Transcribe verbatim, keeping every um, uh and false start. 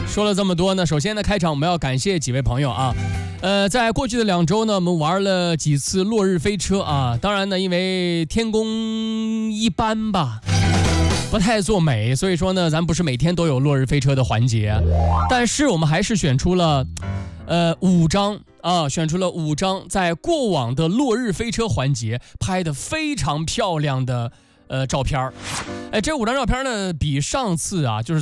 说了这么多呢，首先呢，开场我们要感谢几位朋友啊。呃，在过去的两周呢，我们玩了几次落日飞车啊。当然呢，因为天公一般吧，不太做美，所以说呢，咱不是每天都有落日飞车的环节。但是我们还是选出了，呃，五张啊，选出了五张在过往的落日飞车环节拍得非常漂亮的呃照片儿。哎，这五张照片呢，比上次啊，就是